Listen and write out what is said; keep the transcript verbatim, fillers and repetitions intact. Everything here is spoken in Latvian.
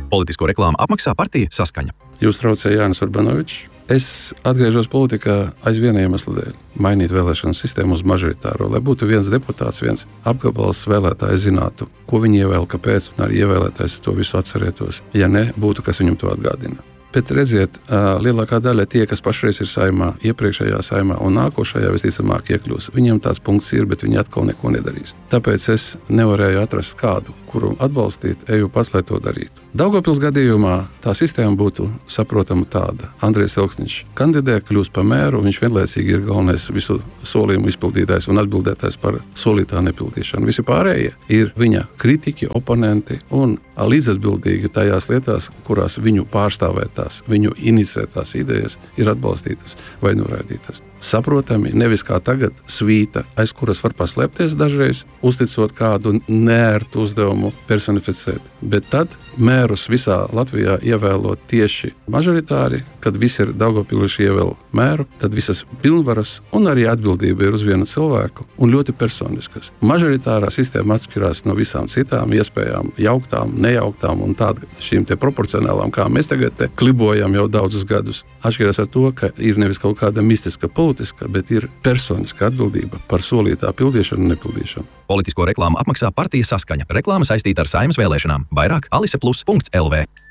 Politisko reklāmu apmaksā partija Saskaņa. Jūs traucēja Jānis Urbanovičs. Es atgriežos politikā aiz viena iemesla dēļ. Mainīt vēlēšanu sistēmu uz mažoritāro, lai būtu viens deputāts, viens apgabals vēlētājs zinātu, ko viņi ievēl, kāpēc, un arī ievēlētājs to visu atcerētos. Ja ne, būtu, kas viņam to atgādina. Bet redziet, lielākā daļa tie, kas pašreiz ir saimā, iepriekšējā saimā un nākošajā visticamāk iekļūs, viņiem tāds punkts ir, bet viņi atkal neko nedarīs. Tāpēc es nevarēju atrast kādu, kuru atbalstīt, eju pats, lai to darītu. Daugavpils gadījumā tā sistēma būtu saprotama tāda. Andrejs Elksniņš kandidē, kļūst par mēru, viņš vienlaicīgi ir galvenais visu solījumu izpildītājs un atbildētājs par solītā nepildīšanu. Visi pārējie ir viņa kritiķi, oponenti un līdzatbildīgi tajās lietās, kurās viņu pārstāvētās, viņu inicētās idejas ir atbalstītas vai noraidītas. Saprotami, nevis kā tagad svīta, aiz kuras var paslēpties dažreiz, uzticot kādu neērtu uzdevumu personificēt. Bet tad mērus visā Latvijā ievēlot tieši mažoritāri, kad visi ir daugavpilieši ievēl mēru, tad visas pilnvaras un arī atbildība ir uz vienu cilvēku un ļoti personiskas. Mažoritārā sistēma atšķirās no visām citām iespējām, jauktām, nejauktām un tād šīm te proporcionālām, kā mēs tagad te klibojam jau daudzus gadus. Atšķirās ar to, ka ir nevis kaut kāda mistiska politiska, bet ir personiska atbildība par solītā pildīšanu un nepildīšanu. Politisko reklāmu apmaksā partija Saskaņa. Reklāma saistīta ar Saeimas vēlēšanām. Vairāk alise plus punkts el vē.